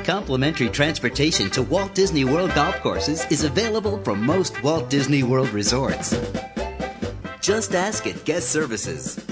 Complimentary transportation to Walt Disney World golf courses is available from most Walt Disney World resorts. Just ask at Guest Services.